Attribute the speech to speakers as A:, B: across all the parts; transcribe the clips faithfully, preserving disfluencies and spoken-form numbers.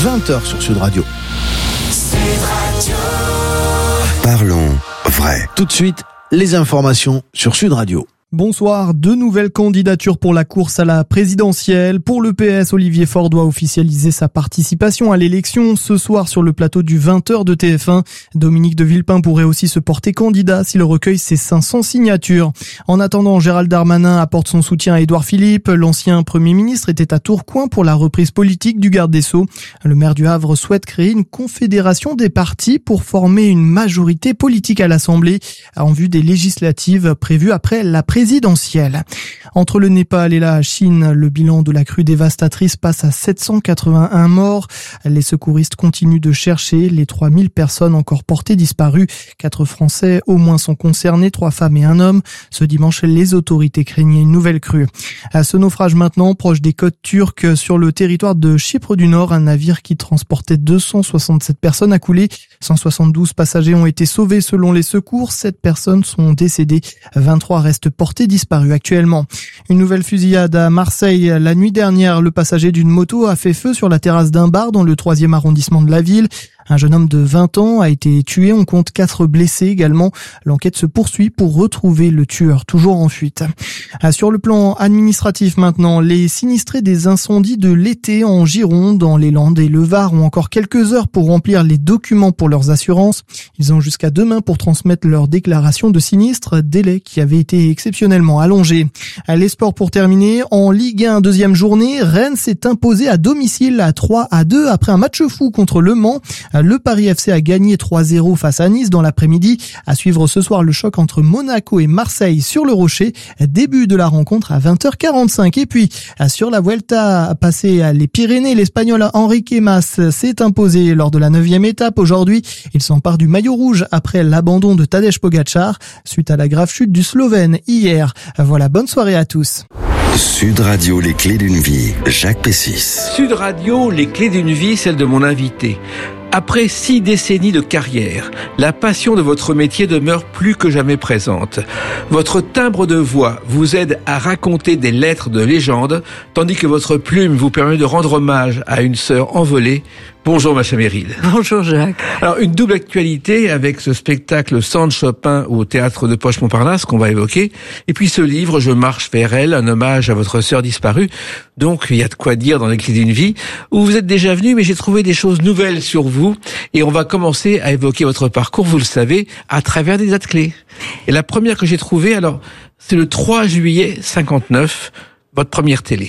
A: vingt heures sur Sud Radio.
B: Sud Radio.
C: Parlons vrai.
A: Tout de suite, les informations sur Sud Radio.
D: Bonsoir, deux nouvelles candidatures pour la course à la présidentielle. Pour le P S, Olivier Faure doit officialiser sa participation à l'élection ce soir sur le plateau du vingt heures de T F un. Dominique de Villepin pourrait aussi se porter candidat s'il recueille ses cinq cents signatures. En attendant, Gérald Darmanin apporte son soutien à Édouard Philippe. L'ancien Premier ministre était à Tourcoing pour la reprise politique du garde des Sceaux. Le maire du Havre souhaite créer une confédération des partis pour former une majorité politique à l'Assemblée en vue des législatives prévues après la présidentielle. présidentielle. Entre le Népal et la Chine, le bilan de la crue dévastatrice passe à sept cent quatre-vingt-un morts. Les secouristes continuent de chercher les trois mille personnes encore portées disparues. Quatre Français au moins sont concernés, trois femmes et un homme. Ce dimanche, les autorités craignaient une nouvelle crue. À ce naufrage maintenant, proche des côtes turques, sur le territoire de Chypre du Nord, un navire qui transportait deux cent soixante-sept personnes a coulé. cent soixante-douze passagers ont été sauvés selon les secours. sept personnes sont décédées. vingt-trois restent portés disparu actuellement. Une nouvelle fusillade à Marseille. La nuit dernière, le passager d'une moto a fait feu sur la terrasse d'un bar dans le troisième arrondissement de la ville. Un jeune homme de vingt ans a été tué. On compte quatre blessés également. L'enquête se poursuit pour retrouver le tueur, toujours en fuite. Sur le plan administratif maintenant, les sinistrés des incendies de l'été en Gironde, dans les Landes et le Var ont encore quelques heures pour remplir les documents pour leurs assurances. Ils ont jusqu'à demain pour transmettre leur déclaration de sinistre, délai qui avait été exceptionnellement allongé. Les sports pour terminer. En Ligue un, deuxième journée, Rennes s'est imposé à domicile à trois à deux après un match fou contre Le Mans. Le Paris F C a gagné trois zéro face à Nice dans l'après-midi. À suivre ce soir le choc entre Monaco et Marseille sur le Rocher. Début de la rencontre à vingt heures quarante-cinq. Et puis, sur la Vuelta, passé les Pyrénées, l'Espagnol Enrique Mas s'est imposé lors de la neuvième étape. Aujourd'hui, il s'empare du maillot rouge après l'abandon de Tadej Pogačar suite à la grave chute du Slovène hier. Voilà, bonne soirée à tous.
C: Sud Radio, les clés d'une vie. Jacques Pessis.
E: Sud Radio, les clés d'une vie, celle de mon invité. Après six décennies de carrière, la passion de votre métier demeure plus que jamais présente. Votre timbre de voix vous aide à raconter des lettres de légende, tandis que votre plume vous permet de rendre hommage à une sœur envolée. Bonjour Macha Merrill.
F: Bonjour Jacques.
E: Alors une double actualité avec ce spectacle Sand Chopin au théâtre de Poche Montparnasse qu'on va évoquer, et puis ce livre Je marche vers elle, un hommage à votre sœur disparue. Donc il y a de quoi dire dans les clés d'une vie, où vous êtes déjà venu, mais j'ai trouvé des choses nouvelles sur vous, et on va commencer à évoquer votre parcours, vous le savez, à travers des dates clés. Et la première que j'ai trouvée, alors, c'est le trois juillet cinquante-neuf, votre première télé.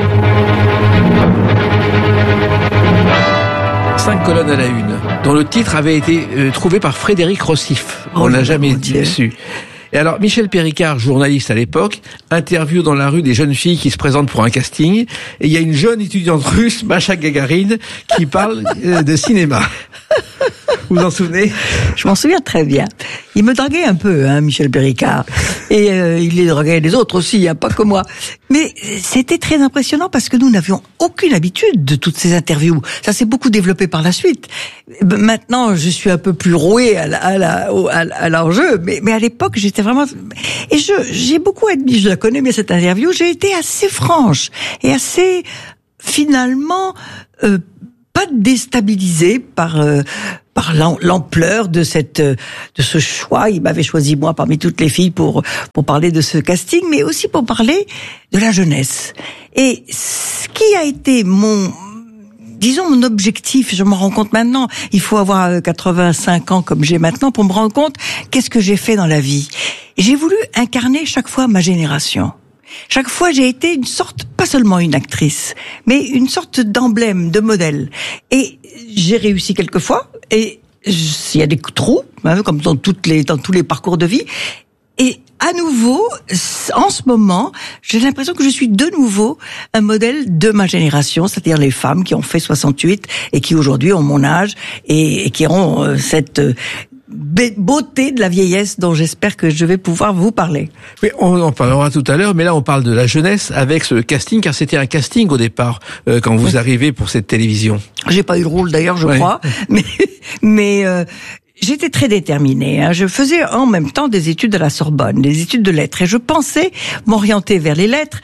E: Cinq colonnes à la une, dont le titre avait été euh, trouvé par Frédéric Rossif. On n'a jamais su. Et alors, Michel Péricard, journaliste à l'époque, interview dans la rue des jeunes filles qui se présentent pour un casting, et il y a une jeune étudiante russe, Masha Gagarine, qui parle euh, de cinéma. Vous vous en souvenez?
F: Je m'en souviens très bien. Il me draguait un peu, hein, Michel Péricard. Et euh, il les draguait les autres aussi, hein, pas que moi. Mais c'était très impressionnant parce que nous n'avions aucune habitude de toutes ces interviews. Ça s'est beaucoup développé par la suite. Maintenant, je suis un peu plus rouée à, la, à, la, à, à l'enjeu, mais, mais à l'époque, j'étais vraiment... Et je, j'ai beaucoup admis, je la connais bien cette interview, j'ai été assez franche et assez, finalement... Euh, pas déstabilisé par euh, par l'ampleur de cette de ce choix. Il m'avait choisi moi parmi toutes les filles pour pour parler de ce casting, mais aussi pour parler de la jeunesse. Et ce qui a été mon disons mon objectif, je m'en rends compte maintenant, il faut avoir quatre-vingt-cinq ans comme j'ai maintenant pour me rendre compte qu'est-ce que j'ai fait dans la vie. Et j'ai voulu incarner chaque fois ma génération. Chaque fois, j'ai été une sorte, pas seulement une actrice, mais une sorte d'emblème, de modèle. Et j'ai réussi quelquefois, et il y a des trous, hein, comme dans toutes les, dans tous les parcours de vie. Et à nouveau, en ce moment, j'ai l'impression que je suis de nouveau un modèle de ma génération, c'est-à-dire les femmes qui ont fait soixante-huit et qui aujourd'hui ont mon âge et, et qui auront euh, cette... Euh, beauté de la vieillesse dont j'espère que je vais pouvoir vous parler.
E: Oui, on en parlera tout à l'heure, mais là on parle de la jeunesse avec ce casting, car c'était un casting au départ euh, quand vous oui. arrivez pour cette télévision.
F: J'ai pas eu le rôle d'ailleurs, je
E: oui.
F: crois, mais mais euh, j'étais très déterminée. Hein. Je faisais en même temps des études à la Sorbonne, des études de lettres, et je pensais m'orienter vers les lettres.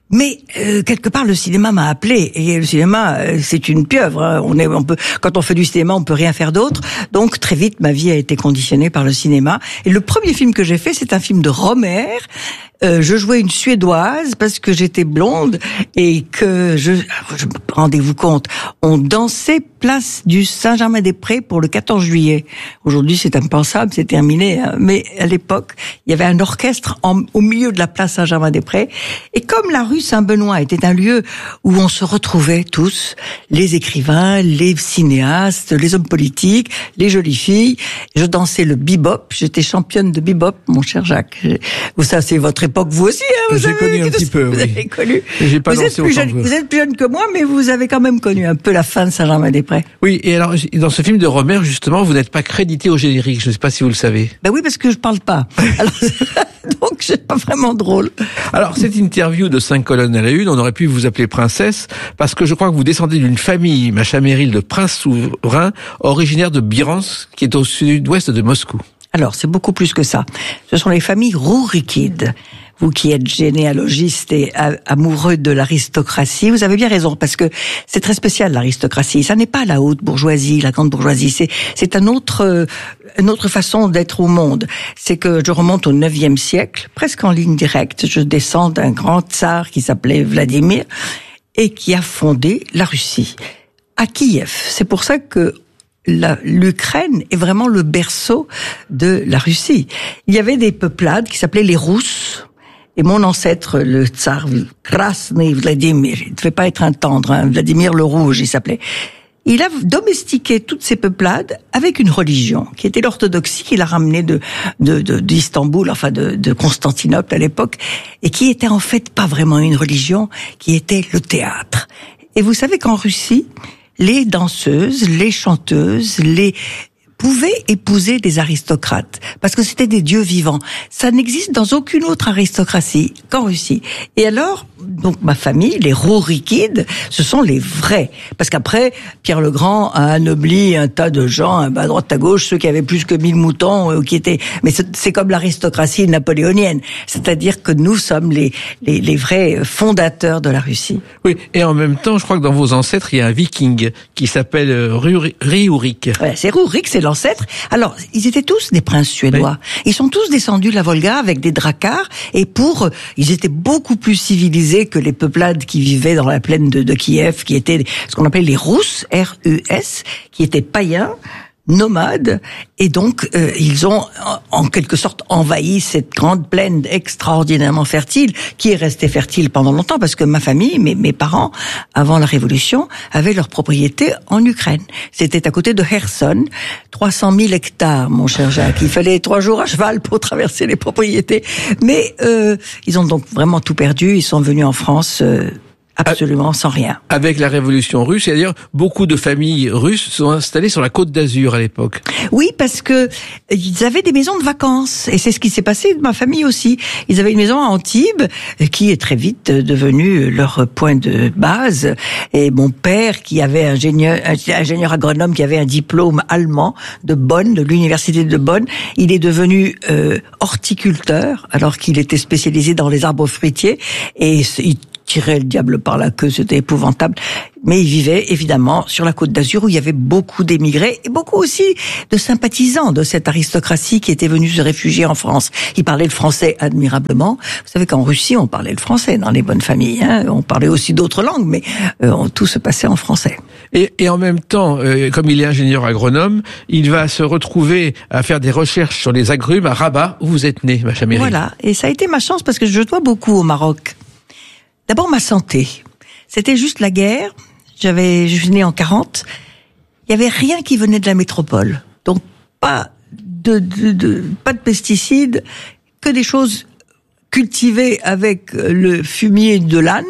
F: Mais euh, quelque part le cinéma m'a appelé, et le cinéma euh, c'est une pieuvre. Hein. On est, on peut, quand on fait du cinéma, on peut rien faire d'autre. Donc très vite, ma vie a été conditionnée par le cinéma. Et le premier film que j'ai fait, c'est un film de Rohmer. Euh, je jouais une Suédoise parce que j'étais blonde et que je, je rendez-vous compte, on dansait place du Saint-Germain-des-Prés pour le quatorze juillet. Aujourd'hui, c'est impensable, c'est terminé. Hein. Mais à l'époque, il y avait un orchestre en, au milieu de la place Saint-Germain-des-Prés. Et comme la rue Saint-Benoît était un lieu où on se retrouvait tous, les écrivains, les cinéastes, les hommes politiques, les jolies filles, je dansais le bebop. J'étais championne de bebop, mon cher Jacques. Vous savez, c'est votre époque, vous aussi, hein, vous
E: J'ai
F: avez
E: connu un petit peu,
F: vous
E: oui.
F: avez connu.
E: J'ai pas
F: vous, êtes
E: dansé
F: plus
E: autant
F: jeune,
E: que vous.
F: vous êtes plus jeune que moi, mais vous avez quand même connu un peu la fin de Saint-Germain-des-Prés.
E: Oui, et alors, dans ce film de Rohmer, justement, vous n'êtes pas crédité au générique. Je ne sais pas si vous le savez.
F: Ben oui, parce que je parle pas. Alors, donc, c'est pas vraiment drôle.
E: Alors, cette interview de cinq colonnes à la une, on aurait pu vous appeler princesse, parce que je crois que vous descendez d'une famille, Macha Merrill, de princes souverains, originaire de Biransk, qui est au sud-ouest de Moscou.
F: Alors, c'est beaucoup plus que ça. Ce sont les familles Rourikides. Vous qui êtes généalogiste et amoureux de l'aristocratie, vous avez bien raison, parce que c'est très spécial, l'aristocratie. Ça n'est pas la haute bourgeoisie, la grande bourgeoisie. C'est, c'est un autre, une autre façon d'être au monde. C'est que je remonte au neuvième siècle, presque en ligne directe. Je descends d'un grand tsar qui s'appelait Vladimir et qui a fondé la Russie à Kiev. C'est pour ça que La, l'Ukraine est vraiment le berceau de la Russie. Il y avait des peuplades qui s'appelaient les Rousses. Et mon ancêtre, le tsar Krasny Vladimir, il ne devait pas être un tendre, hein, Vladimir le Rouge, il s'appelait. Il a domestiqué toutes ces peuplades avec une religion, qui était l'orthodoxie, qu'il a ramenée de, de, de, d'Istanbul, enfin de, de Constantinople à l'époque, et qui était en fait pas vraiment une religion, qui était le théâtre. Et vous savez qu'en Russie, les danseuses, les chanteuses, les pouvaient épouser des aristocrates, parce que c'était des dieux vivants. Ça n'existe dans aucune autre aristocratie qu'en Russie. Et alors, donc ma famille, les Rourikides, ce sont les vrais. Parce qu'après, Pierre le Grand a anobli un tas de gens, à droite à gauche, ceux qui avaient plus que mille moutons, euh, qui étaient... Mais c'est, c'est comme l'aristocratie napoléonienne. C'est-à-dire que nous sommes les, les, les vrais fondateurs de la Russie.
E: Oui, et en même temps, je crois que dans vos ancêtres, il y a un viking qui s'appelle Riourik.
F: Ouais, c'est Rurik, c'est l'ancêtre. Alors, ils étaient tous des princes suédois. Oui. Ils sont tous descendus de la Volga avec des dracars, et pour, ils étaient beaucoup plus civilisés que les peuplades qui vivaient dans la plaine de, de Kiev, qui étaient ce qu'on appelait les Rousses, R U S, qui étaient païens, nomades, et donc euh, ils ont en quelque sorte envahi cette grande plaine extraordinairement fertile, qui est restée fertile pendant longtemps, parce que ma famille, mes, mes parents, avant la Révolution, avaient leur propriété en Ukraine. C'était à côté de Kherson, trois cent mille hectares, mon cher Jacques. Il fallait trois jours à cheval pour traverser les propriétés. Mais euh, ils ont donc vraiment tout perdu, ils sont venus en France... Euh, absolument sans rien.
E: Avec la révolution russe, et d'ailleurs, beaucoup de familles russes sont installées sur la côte d'Azur à l'époque.
F: Oui, parce que ils avaient des maisons de vacances, et c'est ce qui s'est passé de ma famille aussi. Ils avaient une maison à Antibes, qui est très vite devenue leur point de base. Et mon père, qui avait un ingénieur, un ingénieur agronome, qui avait un diplôme allemand de Bonn, de l'université de Bonn, il est devenu euh, horticulteur, alors qu'il était spécialisé dans les arbres fruitiers, et il tirait le diable par la queue, c'était épouvantable. Mais il vivait évidemment sur la côte d'Azur, où il y avait beaucoup d'émigrés et beaucoup aussi de sympathisants de cette aristocratie qui était venue se réfugier en France. Il parlait le français admirablement. Vous savez qu'en Russie, on parlait le français dans les bonnes familles. Hein. On parlait aussi d'autres langues, mais euh, tout se passait en français.
E: Et, et en même temps, euh, comme il est ingénieur agronome, il va se retrouver à faire des recherches sur les agrumes à Rabat, où vous êtes né, Macha Merrill.
F: Voilà, et ça a été ma chance, parce que je dois beaucoup au Maroc. D'abord, ma santé. C'était juste la guerre. J'avais, je suis né en quarante. Il y avait rien qui venait de la métropole. Donc, pas de, de, de, pas de pesticides, que des choses cultivées avec le fumier de l'âne.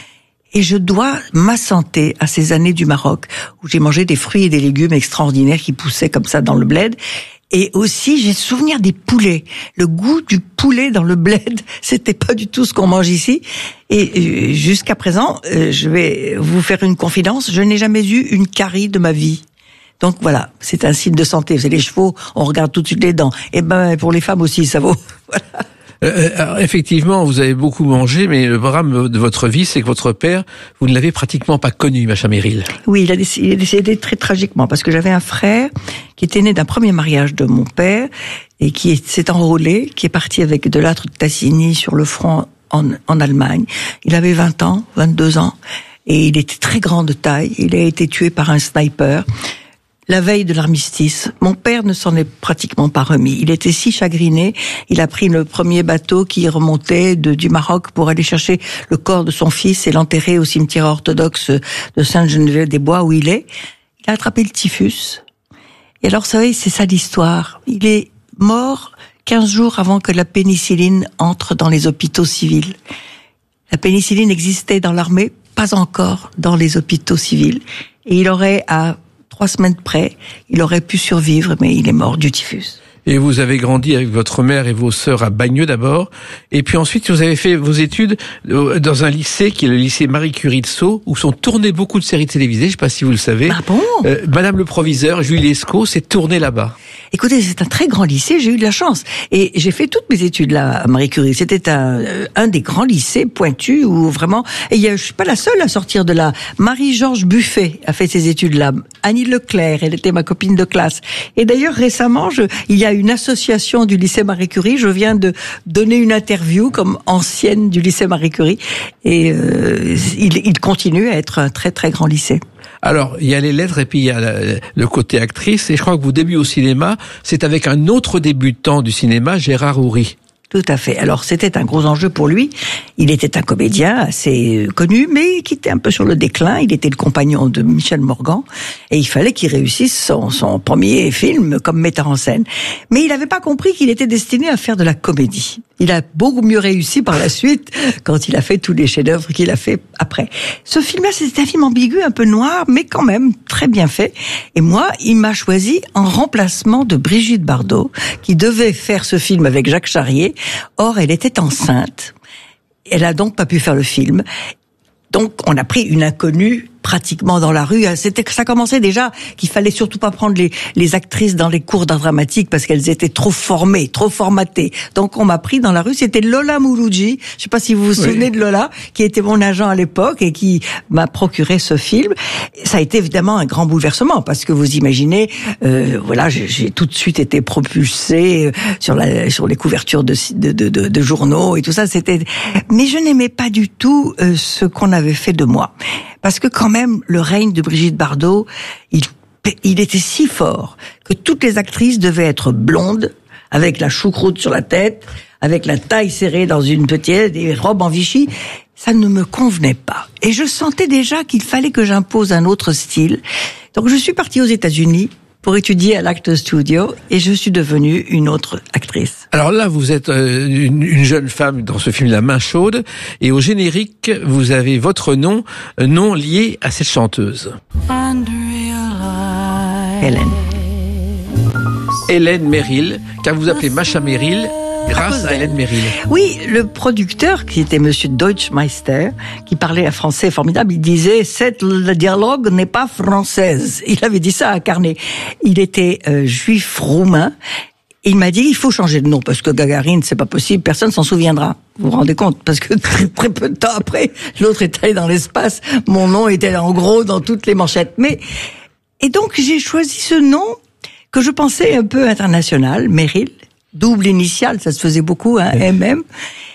F: Et je dois ma santé à ces années du Maroc, où j'ai mangé des fruits et des légumes extraordinaires qui poussaient comme ça dans le bled. Et aussi, j'ai le souvenir des poulets. Le goût du poulet dans le bled, c'était pas du tout ce qu'on mange ici. Et jusqu'à présent, je vais vous faire une confidence, je n'ai jamais eu une carie de ma vie. Donc voilà, c'est un signe de santé. C'est les chevaux, on regarde tout de suite les dents. Et ben, pour les femmes aussi, ça vaut. Voilà.
E: Euh, alors, effectivement, vous avez beaucoup mangé, mais le drame de votre vie, c'est que votre père, vous ne l'avez pratiquement pas connu, Macha Merrill.
F: Oui, il, a déc- il est décédé très tragiquement, parce que j'avais un frère qui était né d'un premier mariage de mon père, et qui est- s'est enrôlé, qui est parti avec de Lattre de Tassigny sur le front en, en Allemagne. Il avait vingt ans, vingt-deux ans, et il était très grand de taille. Il a été tué par un sniper la veille de l'armistice. Mon père ne s'en est pratiquement pas remis. Il était si chagriné, il a pris le premier bateau qui remontait de, du Maroc pour aller chercher le corps de son fils et l'enterrer au cimetière orthodoxe de Sainte-Geneviève-des-Bois où il est. Il a attrapé le typhus. Et alors, vous savez, c'est ça l'histoire. Il est mort quinze jours avant que la pénicilline entre dans les hôpitaux civils. La pénicilline existait dans l'armée, pas encore dans les hôpitaux civils. Et il aurait, à trois semaines près, il aurait pu survivre, mais il est mort du typhus.
E: Et vous avez grandi avec votre mère et vos sœurs à Bagneux d'abord, et puis ensuite vous avez fait vos études dans un lycée qui est le lycée Marie Curie de Sceaux, où sont tournées beaucoup de séries télévisées, je ne sais pas si vous le savez.
F: Ah bon ?
E: euh, Madame le proviseur, Julie Lescaut, s'est tournée là-bas.
F: Écoutez, c'est un très grand lycée, j'ai eu de la chance. Et j'ai fait toutes mes études là, à Marie Curie. C'était un, un des grands lycées pointus où vraiment... Et il y a, je suis pas la seule à sortir de là. Marie-Georges Buffet a fait ses études là. Annie Leclerc, elle était ma copine de classe. Et d'ailleurs, récemment, je, il y a une association du lycée Marie Curie. Je viens de donner une interview comme ancienne du lycée Marie Curie. Et euh, il, il continue à être un très très grand lycée.
E: Alors, il y a les lettres et puis il y a le, le côté actrice. Et je crois que vos débuts au cinéma, c'est avec un autre débutant du cinéma, Gérard Houry.
F: Tout à fait. Alors, c'était un gros enjeu pour lui. Il était un comédien assez connu, mais qui était un peu sur le déclin. Il était le compagnon de Michel Morgan. Et il fallait qu'il réussisse son, son premier film comme metteur en scène. Mais il n'avait pas compris qu'il était destiné à faire de la comédie. Il a beaucoup mieux réussi par la suite quand il a fait tous les chefs-d'œuvre qu'il a fait après. Ce film-là, c'était un film ambigu, un peu noir, mais quand même très bien fait. Et moi, il m'a choisi en remplacement de Brigitte Bardot, qui devait faire ce film avec Jacques Charrier. Or, elle était enceinte. Elle a donc pas pu faire le film. Donc, on a pris une inconnue pratiquement dans la rue. C'était que ça commençait déjà qu'il fallait surtout pas prendre les, les actrices dans les cours d'art dramatique parce qu'elles étaient trop formées, trop formatées. Donc on m'a pris dans la rue. C'était Lola Mouloudji. Je sais pas si vous vous souvenez oui. de Lola, qui était mon agent à l'époque et qui m'a procuré ce film. Ça a été évidemment un grand bouleversement parce que vous imaginez, euh, voilà, j'ai, j'ai tout de suite été propulsée sur la, sur les couvertures de, de, de, de, de journaux et tout ça. C'était, mais je n'aimais pas du tout euh, ce qu'on avait fait de moi. Parce que quand même, le règne de Brigitte Bardot, il, il était si fort que toutes les actrices devaient être blondes, avec la choucroute sur la tête, avec la taille serrée dans une petite, des robes en Vichy. Ça ne me convenait pas. Et je sentais déjà qu'il fallait que j'impose un autre style. Donc je suis partie aux États-Unis pour étudier à l'Actors Studio et je suis devenue une autre actrice.
E: Alors là, vous êtes euh, une, une jeune femme dans ce film La Main Chaude et au générique, vous avez votre nom, un nom lié à cette chanteuse.
F: Hélène.
E: Hélène Merrill, car vous appelez Macha Merrill grâce à Hélène Merrill.
F: Oui, le producteur, qui était Monsieur Deutschmeister, qui parlait un français formidable, il disait « Cette le dialogue n'est pas française ». Il avait dit ça à Carnet. Il était euh, juif roumain. Il m'a dit, il faut changer de nom, parce que Gagarine, c'est pas possible, personne s'en souviendra. Vous vous rendez compte? Parce que très, très peu de temps après, l'autre est allé dans l'espace, mon nom était en gros dans toutes les manchettes. Mais, et donc, j'ai choisi ce nom que je pensais un peu international, Merrill, double initial, ça se faisait beaucoup, hein, M M.